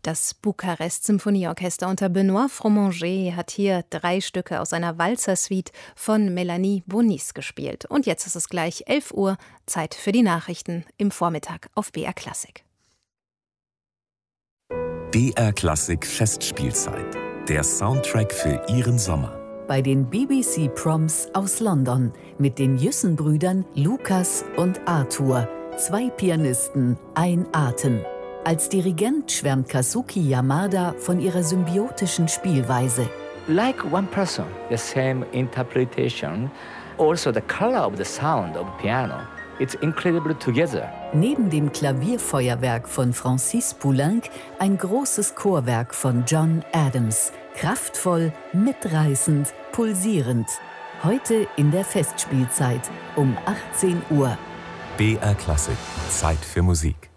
Das Bukarest-Symphonieorchester unter Benoît Fromanger hat hier 3 Stücke aus einer Walzer-Suite von Melanie Bonis gespielt. Und jetzt ist es gleich 11 Uhr, Zeit für die Nachrichten im Vormittag auf BR Klassik. BR Klassik Festspielzeit. Der Soundtrack für Ihren Sommer. Bei den BBC Proms aus London mit den Jussen-Brüdern Lukas und Arthur. 2 Pianisten, ein Atem. Als Dirigent schwärmt Kazuki Yamada von ihrer symbiotischen Spielweise. Like one person, the same interpretation, also the color of the sound of piano. It's incredible together. Neben dem Klavierfeuerwerk von Francis Poulenc ein großes Chorwerk von John Adams. Kraftvoll, mitreißend, pulsierend. Heute in der Festspielzeit um 18 Uhr. BR Klassik. Zeit für Musik.